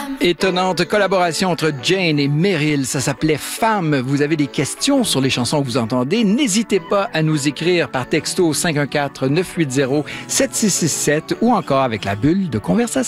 Étonnante collaboration entre Jane et Meryl, ça s'appelait Femme. Vous avez des questions sur les chansons que vous entendez, n'hésitez pas à nous écrire par texto 514-980-7667 ou encore avec la bulle de conversation.